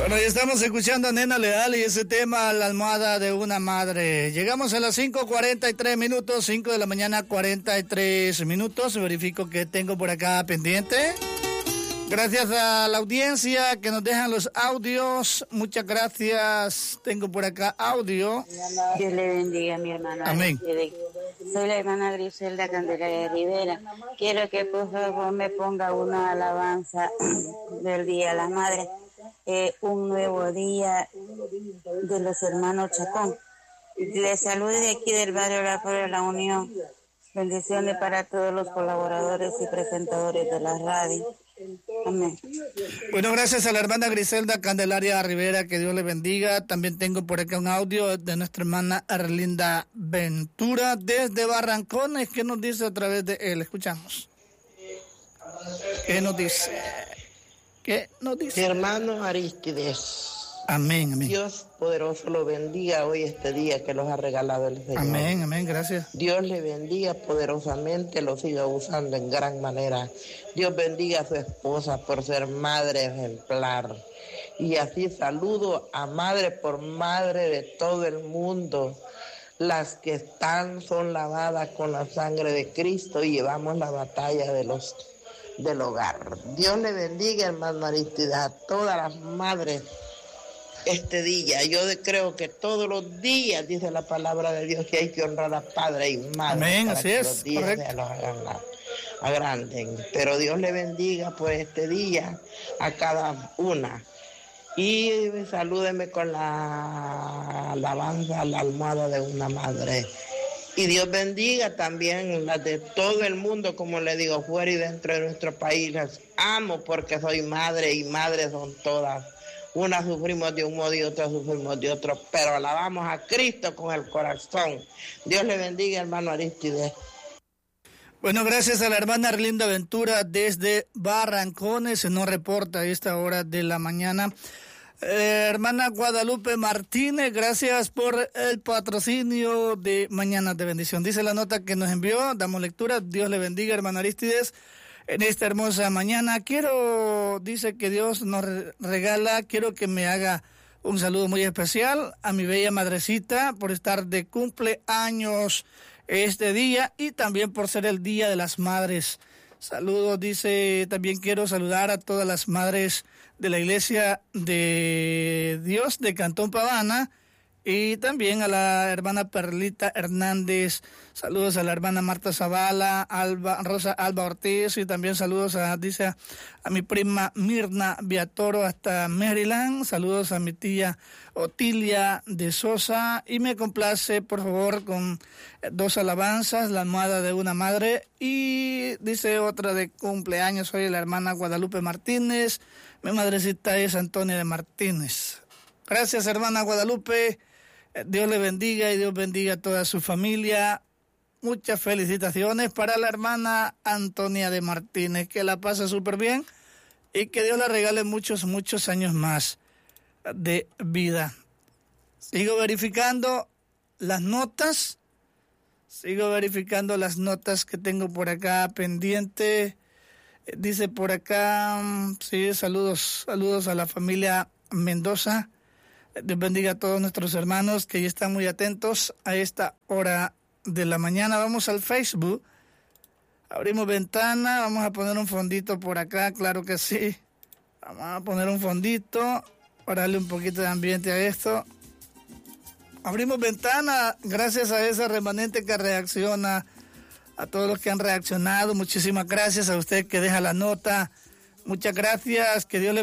Bueno, ya estamos escuchando a Nena Leal y ese tema, La almohada de una madre. Llegamos a las 5:43 minutos, 5 de la mañana, 43 minutos. Verifico que tengo por acá pendiente. Gracias a la audiencia que nos dejan los audios. Muchas gracias. Tengo por acá audio. Dios le bendiga, mi hermano. Amén. Soy la hermana Griselda Candelaria Rivera. Quiero que por favor me ponga una alabanza del Día de la Madre. Un nuevo día de los hermanos Chacón. Les saludo de aquí del barrio La Flor de la Unión. Bendiciones para todos los colaboradores y presentadores de la radio. Amén. Bueno, gracias a la hermana Griselda Candelaria Rivera, que Dios le bendiga. También tengo por acá un audio de nuestra hermana Erlinda Ventura desde Barrancones. ¿Qué nos dice a través de él? Escuchamos. ¿Qué nos dice? ¿Qué nos dice? Mi hermano Aristides. Amén, amén. Dios poderoso lo bendiga hoy este día que los ha regalado el Señor. Amén, amén, gracias. Dios le bendiga poderosamente, lo siga usando en gran manera. Dios bendiga a su esposa por ser madre ejemplar. Y así saludo a madre por madre de todo el mundo. Las que están son lavadas con la sangre de Cristo y llevamos la batalla del hogar. Dios le bendiga, hermano Aristides, a todas las madres este día. Yo creo que todos los días, dice la palabra de Dios, que hay que honrar a padre y madre. Amén, para así que es, los días correcto. se los agranden. Pero Dios le bendiga por este día a cada una. Y salúdeme con la alabanza, la almohada de una madre. Y Dios bendiga también las de todo el mundo, como le digo, fuera y dentro de nuestro país. Las amo porque soy madre y madres son todas. Unas sufrimos de un modo y otras sufrimos de otro, pero alabamos a Cristo con el corazón. Dios le bendiga, hermano Aristides. Bueno, gracias a la hermana Erlinda Ventura desde Barrancones, se nos reporta a esta hora de la mañana. Hermana Guadalupe Martínez, gracias por el patrocinio de Mañanas de Bendición. Dice la nota que nos envió, damos lectura. Dios le bendiga, hermano Aristides, en esta hermosa mañana. Dice que Dios nos regala, quiero que me haga un saludo muy especial a mi bella madrecita por estar de cumpleaños este día y también por ser el Día de las Madres. Saludos, dice, también quiero saludar a todas las madres de la Iglesia de Dios de Cantón Pavana y también a la hermana Perlita Hernández. Saludos a la hermana Marta Zavala, Rosa Alba Ortiz y también saludos a mi prima Mirna Viatoro hasta Maryland. Saludos a mi tía Otilia de Sosa y me complace por favor con dos alabanzas, La almohada de una madre y dice otra de cumpleaños hoy la hermana Guadalupe Martínez. Mi madrecita es Antonia de Martínez. Gracias, hermana Guadalupe. Dios le bendiga y Dios bendiga a toda su familia. Muchas felicitaciones para la hermana Antonia de Martínez, que la pasa súper bien y que Dios le regale muchos, muchos años más de vida. Sigo verificando las notas que tengo por acá pendiente. Dice por acá, sí, saludos a la familia Mendoza. Dios bendiga a todos nuestros hermanos que ya están muy atentos a esta hora de la mañana. Vamos al Facebook, abrimos ventana, vamos a poner un fondito por acá, claro que sí. Vamos a poner un fondito para darle un poquito de ambiente a esto. Abrimos ventana, gracias a esa remanente que reacciona, a todos los que han reaccionado. Muchísimas gracias a usted que deja la nota. Muchas gracias, que Dios le